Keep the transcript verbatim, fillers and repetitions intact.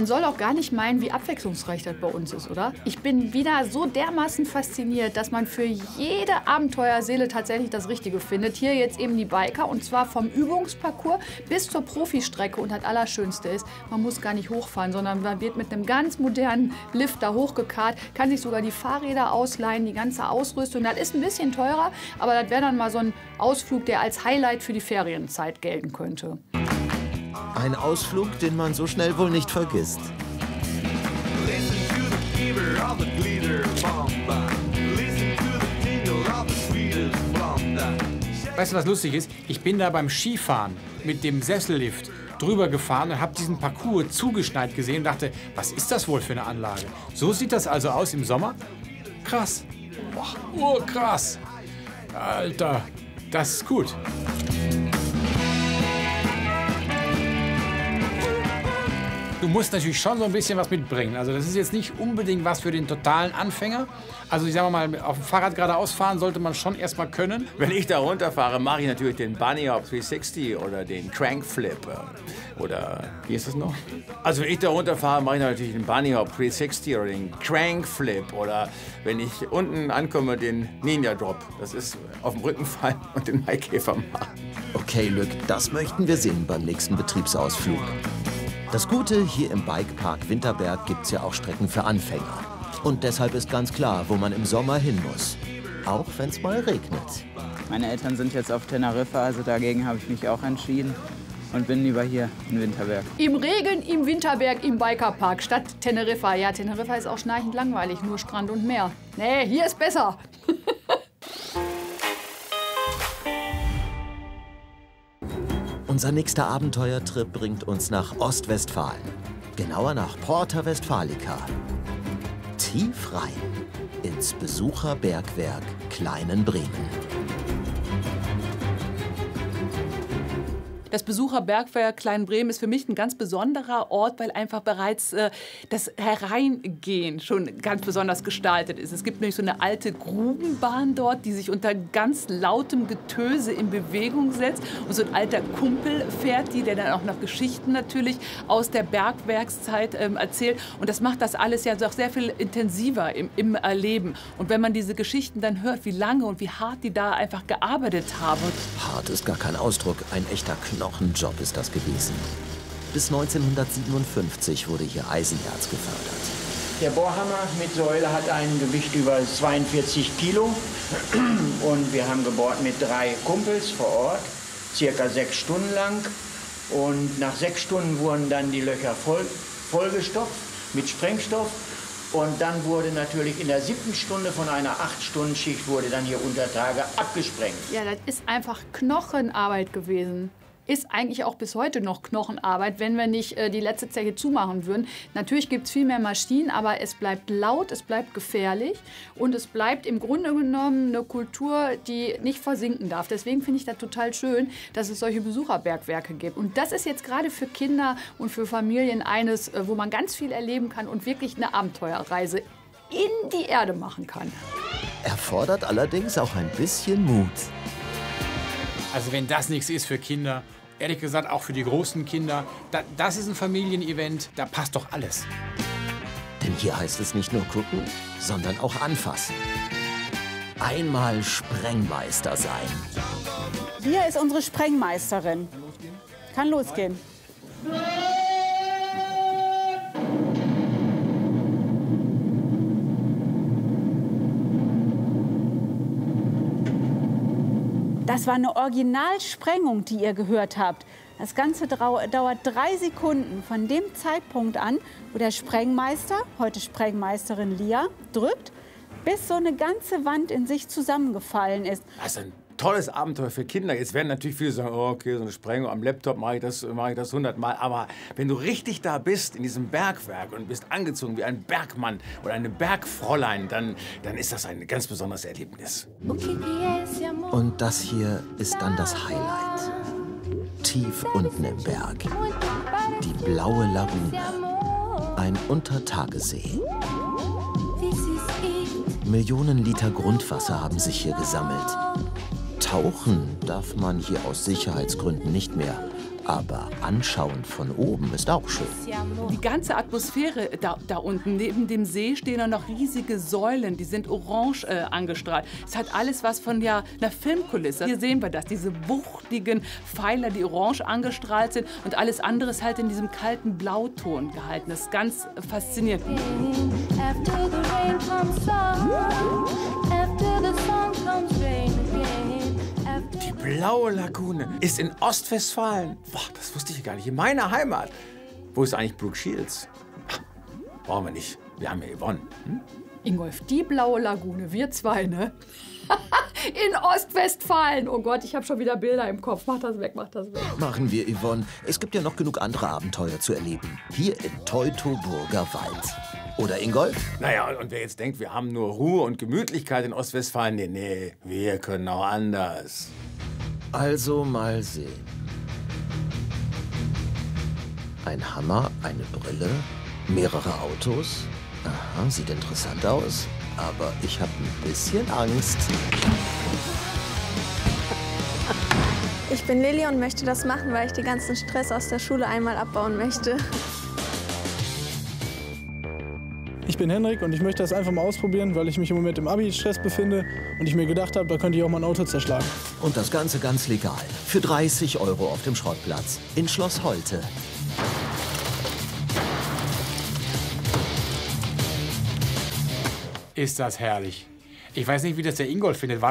Man soll auch gar nicht meinen, wie abwechslungsreich das bei uns ist, oder? Ich bin wieder so dermaßen fasziniert, dass man für jede Abenteuerseele tatsächlich das Richtige findet. Hier jetzt eben die Biker, und zwar vom Übungsparcours bis zur Profistrecke. Und das Allerschönste ist, man muss gar nicht hochfahren, sondern man wird mit einem ganz modernen Lift da hochgekarrt, kann sich sogar die Fahrräder ausleihen, die ganze Ausrüstung. Das ist ein bisschen teurer, aber das wäre dann mal so ein Ausflug, der als Highlight für die Ferienzeit gelten könnte. Ein Ausflug, den man so schnell wohl nicht vergisst. Weißt du, was lustig ist? Ich bin da beim Skifahren mit dem Sessellift drüber gefahren und habe diesen Parcours zugeschneit gesehen und dachte, was ist das wohl für eine Anlage? So sieht das also aus im Sommer? Krass. Boah, urkrass. Alter, das ist gut. Du musst natürlich schon so ein bisschen was mitbringen. Also das ist jetzt nicht unbedingt was für den totalen Anfänger. Also ich sag mal, auf dem Fahrrad geradeaus fahren sollte man schon erst mal können. Wenn ich da runterfahre, mache ich natürlich den Bunny Hop dreihundertsechzig oder den Crank Flip. Oder wie ist das noch? Also wenn ich da runterfahre, mache ich natürlich den Bunny Hop dreihundertsechzig oder den Crank Flip. Oder wenn ich unten ankomme, den Ninja Drop. Das ist auf dem Rücken fallen und den Maikäfer machen. Okay, Lück, das möchten wir sehen beim nächsten Betriebsausflug. Das Gute, hier im Bikepark Winterberg gibt's ja auch Strecken für Anfänger. Und deshalb ist ganz klar, wo man im Sommer hin muss. Auch wenn's mal regnet. Meine Eltern sind jetzt auf Teneriffa, also dagegen habe ich mich auch entschieden. Und bin lieber hier in Winterberg. Im Regen, im Winterberg, im Bikerpark statt Teneriffa. Ja, Teneriffa ist auch schnarchend langweilig, nur Strand und Meer. Nee, hier ist besser. Unser nächster Abenteuertrip bringt uns nach Ostwestfalen. Genauer nach Porta Westfalica. Tief rein ins Besucherbergwerk Kleinenbremen. Das Besucherbergwerk Kleinenbremen ist für mich ein ganz besonderer Ort, weil einfach bereits äh, das Hereingehen schon ganz besonders gestaltet ist. Es gibt nämlich so eine alte Grubenbahn dort, die sich unter ganz lautem Getöse in Bewegung setzt. Und so ein alter Kumpel fährt die, der dann auch noch Geschichten natürlich aus der Bergwerkszeit ähm, erzählt. Und das macht das alles ja doch sehr viel intensiver im, im Erleben. Und wenn man diese Geschichten dann hört, wie lange und wie hart die da einfach gearbeitet haben. Hart ist gar kein Ausdruck, ein echter Knochenjob ist das gewesen. Bis neunzehnhundertsiebenundfünfzig wurde hier Eisenerz gefördert. Der Bohrhammer mit Säule hat ein Gewicht über zweiundvierzig Kilo. Und wir haben gebohrt mit drei Kumpels vor Ort, circa sechs Stunden lang. Und nach sechs Stunden wurden dann die Löcher voll, vollgestopft mit Sprengstoff. Und dann wurde natürlich in der siebten Stunde von einer acht-Stunden-Schicht wurde dann hier unter Tage abgesprengt. Ja, das ist einfach Knochenarbeit gewesen. Ist eigentlich auch bis heute noch Knochenarbeit, wenn wir nicht äh, die letzte Zeche zumachen würden. Natürlich gibt es viel mehr Maschinen, aber es bleibt laut, es bleibt gefährlich und es bleibt im Grunde genommen eine Kultur, die nicht versinken darf. Deswegen finde ich das total schön, dass es solche Besucherbergwerke gibt. Und das ist jetzt gerade für Kinder und für Familien eines, äh, wo man ganz viel erleben kann und wirklich eine Abenteuerreise in die Erde machen kann. Erfordert allerdings auch ein bisschen Mut. Also wenn das nichts ist für Kinder, ehrlich gesagt auch für die großen Kinder, da, das ist ein Familienevent, da passt doch alles. Denn hier heißt es nicht nur gucken, sondern auch anfassen. Einmal Sprengmeister sein. Hier ist unsere Sprengmeisterin. Kann losgehen. Das war eine Originalsprengung, die ihr gehört habt. Das Ganze dauert drei Sekunden von dem Zeitpunkt an, wo der Sprengmeister, heute Sprengmeisterin Lia, drückt, bis so eine ganze Wand in sich zusammengefallen ist. Das ist ein tolles Abenteuer für Kinder. Jetzt werden natürlich viele sagen, oh, okay, so eine Sprengung am Laptop mache ich das, mache ich das hundertmal. Aber wenn du richtig da bist in diesem Bergwerk und bist angezogen wie ein Bergmann oder eine Bergfräulein, dann, dann ist das ein ganz besonderes Erlebnis. Und das hier ist dann das Highlight. Tief unten im Berg. Die blaue Lagune. Ein Untertagesee. Millionen Liter Grundwasser haben sich hier gesammelt. Tauchen darf man hier aus Sicherheitsgründen nicht mehr. Aber anschauen von oben ist auch schön. Die ganze Atmosphäre da, da unten, neben dem See stehen da noch riesige Säulen, die sind orange äh, angestrahlt. Es hat alles was von ja, einer Filmkulisse. Hier sehen wir das, diese wuchtigen Pfeiler, die orange angestrahlt sind und alles andere ist halt in diesem kalten Blauton gehalten. Das ist ganz faszinierend. After the rain comes sun, after the sun comes rain again. Die Blaue Lagune ist in Ostwestfalen. Boah, das wusste ich gar nicht. In meiner Heimat. Wo ist eigentlich Brooke Shields? Brauchen wir nicht. Wir haben ja Yvonne. Hm? Ingolf, die Blaue Lagune, wir zwei, ne? In Ostwestfalen. Oh Gott, ich habe schon wieder Bilder im Kopf. Mach das weg, mach das weg. Machen wir, Yvonne. Es gibt ja noch genug andere Abenteuer zu erleben. Hier in Teutoburger Wald. Oder, Ingolf? Naja, und wer jetzt denkt, wir haben nur Ruhe und Gemütlichkeit in Ostwestfalen, nee, nee, wir können auch anders. Also mal sehen. Ein Hammer, eine Brille, mehrere Autos. Aha, sieht interessant aus. Aber ich habe ein bisschen Angst. Ich bin Lilly und möchte das machen, weil ich den ganzen Stress aus der Schule einmal abbauen möchte. Ich bin Henrik und ich möchte das einfach mal ausprobieren, weil ich mich im Moment im Abi-Stress befinde und ich mir gedacht habe, da könnte ich auch mal ein Auto zerschlagen. Und das Ganze ganz legal. Für dreißig Euro auf dem Schrottplatz in Schloss Holte. Ist das herrlich. Ich weiß nicht, wie das der Ingolf findet. War